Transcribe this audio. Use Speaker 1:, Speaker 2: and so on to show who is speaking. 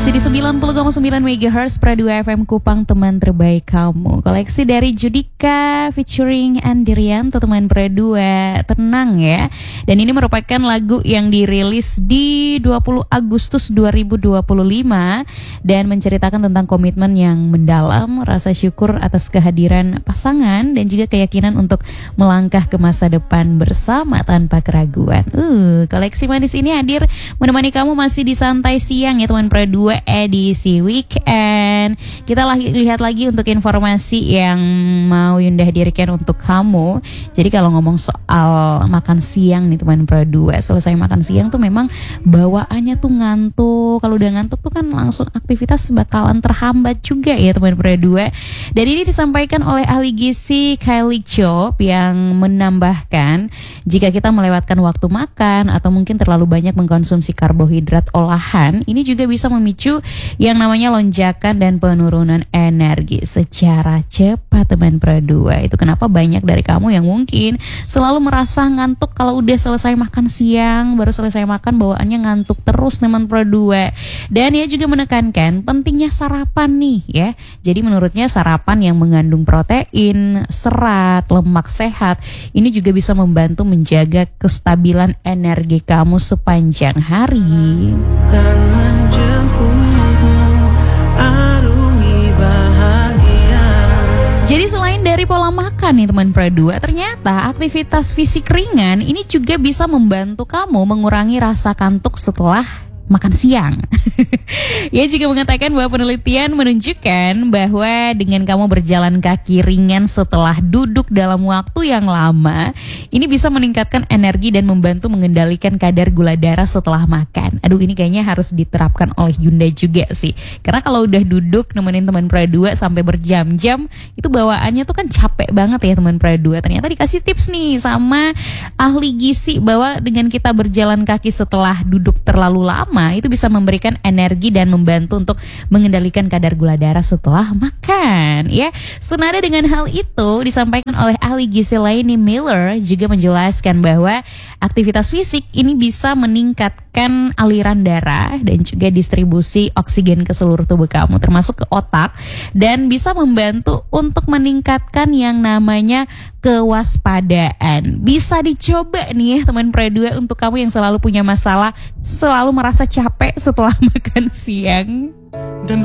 Speaker 1: Masih di 90,9 MHz Pradua FM Kupang, teman terbaik kamu. Koleksi dari Judika featuring Andrian, teman Pradua. Tenang ya. Dan ini merupakan lagu yang dirilis di 20 Agustus 2025 dan menceritakan tentang komitmen yang mendalam, rasa syukur atas kehadiran pasangan dan juga keyakinan untuk melangkah ke masa depan bersama tanpa keraguan. Koleksi manis ini hadir menemani kamu masih di santai siang ya teman Pradua, edisi weekend. Kita lihat lagi untuk informasi yang mau Yunda hadirkan untuk kamu. Jadi kalau ngomong soal makan siang nih teman Pradua, selesai makan siang tuh memang bawaannya tuh ngantuk. Kalau udah ngantuk tuh kan langsung aktivitas bakalan terhambat juga ya teman Pradua. Dan ini disampaikan oleh ahli gizi Kylie Chop yang menambahkan jika kita melewatkan waktu makan atau mungkin terlalu banyak mengkonsumsi karbohidrat olahan, ini juga bisa memicu yang namanya lonjakan dan penurunan energi secara cepat teman Pradua. Itu kenapa banyak dari kamu yang mungkin selalu merasa ngantuk kalau udah selesai makan siang, baru selesai makan bawaannya ngantuk terus teman Pradua. Dan ia juga menekankan pentingnya sarapan nih ya. Jadi menurutnya sarapan yang mengandung protein, serat, lemak sehat ini juga bisa membantu menjaga kestabilan energi kamu sepanjang hari. Jadi selain dari pola makan nih teman Pradua, ternyata aktivitas fisik ringan ini juga bisa membantu kamu mengurangi rasa kantuk setelah makan siang. Ia juga mengatakan bahwa penelitian menunjukkan bahwa dengan kamu berjalan kaki ringan setelah duduk dalam waktu yang lama, ini bisa meningkatkan energi dan membantu mengendalikan kadar gula darah setelah makan. Aduh, ini kayaknya harus diterapkan oleh Yunda juga sih. Karena kalau udah duduk nemenin teman Pradua sampai berjam-jam, itu bawaannya tuh kan capek banget ya teman Pradua. Ternyata dikasih tips nih sama ahli gizi bahwa dengan kita berjalan kaki setelah duduk terlalu lama, itu bisa memberikan energi dan membantu untuk mengendalikan kadar gula darah setelah makan ya. Senada dengan hal itu disampaikan oleh ahli gizi lainnya Miller juga menjelaskan bahwa aktivitas fisik ini bisa meningkatkan aliran darah dan juga distribusi oksigen ke seluruh tubuh kamu termasuk ke otak dan bisa membantu untuk meningkatkan yang namanya kewaspadaan. Bisa dicoba nih ya teman Pradua untuk kamu yang selalu punya masalah, selalu merasa capek setelah makan siang.